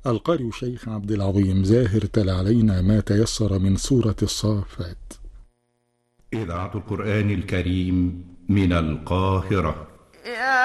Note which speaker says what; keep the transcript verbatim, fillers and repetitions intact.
Speaker 1: القارئ الشيخ عبد العظيم زاهر تلا علينا ما تيسر من سورة الصافات.
Speaker 2: إذاعة القرآن الكريم من القاهرة.